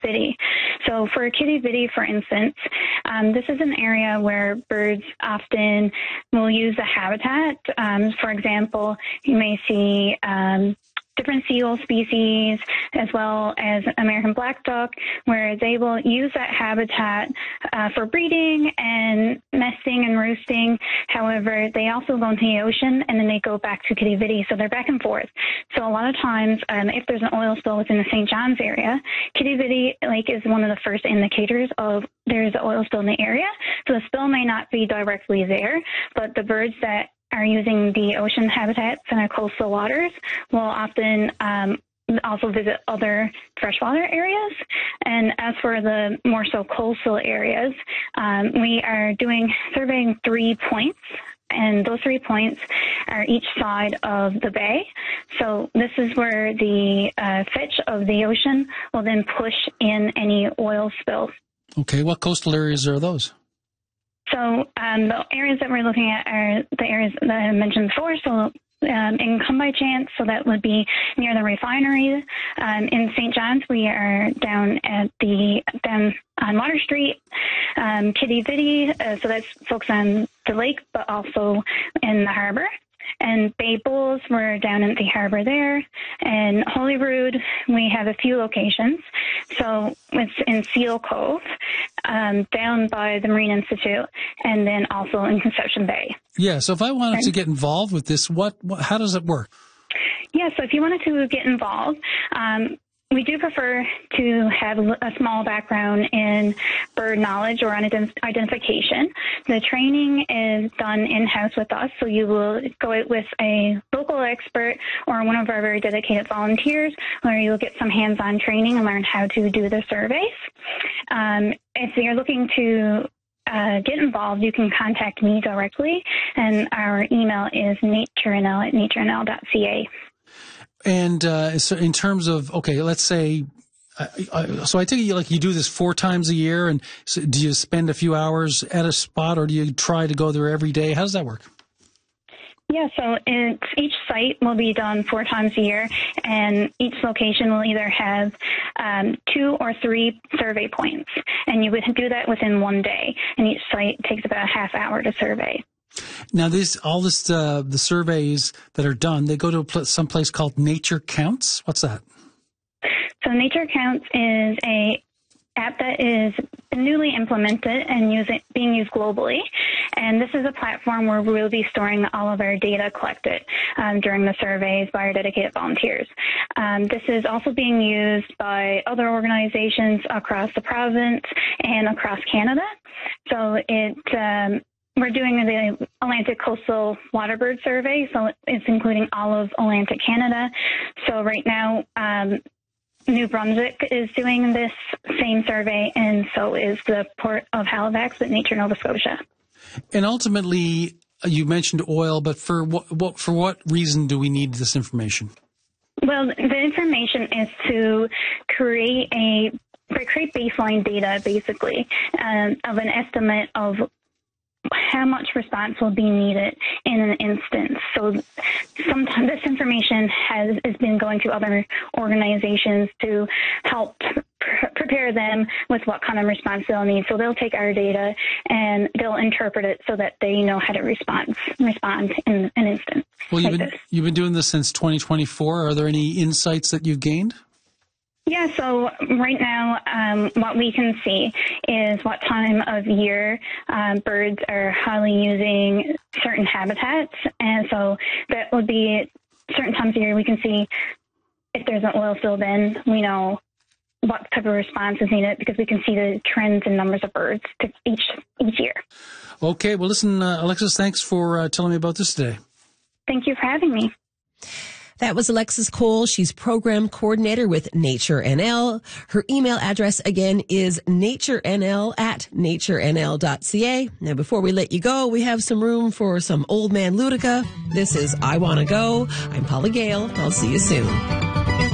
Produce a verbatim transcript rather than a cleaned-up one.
Vitti. So for Kitty Vitti, for instance, um, this is an area where birds often will use the habitat. Um, for example, you may see um, different seal species, as well as American black duck, where they will use that habitat uh, for breeding and nesting and roosting. However, they also go into the ocean and then they go back to Kitty Vitti, so they're back and forth. So a lot of times, um, if there's an oil spill within the Saint John's area, Kitty Vitti Lake is one of the first indicators of there's an oil spill in the area. So the spill may not be directly there, but the birds that are using the ocean habitats in our coastal waters will often um, also visit other freshwater areas. And as for the more so coastal areas, um, we are doing surveying three points. And those three points are each side of the bay. So this is where the uh, fetch of the ocean will then push in any oil spill. Okay, what coastal areas are those? So um, the areas that we're looking at are the areas that I mentioned before. So um, in Come By Chance, so that would be near the refinery. Um, in Saint John's, we are down at the down on Water Street. Um, Kitty Vitti, uh, so that's focused on the lake, but also in the harbor. And Bay Bulls, we're down at the harbor there. And Holyrood, we have a few locations. So it's in Seal Cove, um, down by the Marine Institute, and then also in Conception Bay. Yeah, so if I wanted okay. to get involved with this, what, what, how does it work? Yeah, so if you wanted to get involved, um, we do prefer to have a small background in bird knowledge or ident- identification. The training is done in-house with us, so you will go out with a local expert or one of our very dedicated volunteers, where you'll get some hands-on training and learn how to do the surveys. Um, if you're looking to Uh, get involved, you can contact me directly, and our email is naturenl at naturenl dot c a. And uh, so in terms of, okay, let's say, uh, uh, so I take it like you do this four times a year, and so do you spend a few hours at a spot, or do you try to go there every day? How does that work? Yeah, so it's, each site will be done four times a year, and each location will either have um, two or three survey points, and you would do that within one day, and each site takes about a half hour to survey. Now, this all this uh, the surveys that are done, they go to a pl- some place called Nature Counts. What's that? So Nature Counts is a app that is newly implemented and using, being used globally. And this is a platform where we'll be storing all of our data collected um, during the surveys by our dedicated volunteers. Um, this is also being used by other organizations across the province and across Canada. So it um, we're doing the Atlantic Coastal Waterbird Survey, so it's including all of Atlantic Canada. So right now, um, New Brunswick is doing this same survey, and so is the Port of Halifax with Nature Nova Scotia. And ultimately, you mentioned oil, but for what, what for what reason do we need this information? Well, the information is to create a create baseline data, basically, um, of an estimate of how much response will be needed in an instance. So sometimes this information has, has been going to other organizations to help pr- prepare them with what kind of response they'll need. So they'll take our data and they'll interpret it so that they know how to respond, respond in an instance. Well, you've like been, this. you've been doing this since twenty twenty-four. Are there any insights that you've gained? Yeah, so right now um, what we can see is what time of year um, birds are highly using certain habitats. And so that would be certain times of year we can see if there's an oil spill, then we know what type of response is needed because we can see the trends and numbers of birds to each each year. Okay, well, listen, uh, Alexis, thanks for uh, telling me about this today. Thank you for having me. That was Alexis Cole. She's program coordinator with Nature N L. Her email address again is naturenl at naturenl dot c a. Now, before we let you go, we have some room for some Old Man Ludica. This is I Wanna Go. I'm Paula Gale. I'll see you soon.